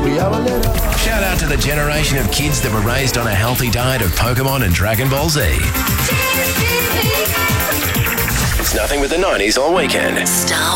Shout out to the generation of kids that were raised on a healthy diet of Pokemon and Dragon Ball Z. It's nothing with the 90s all weekend.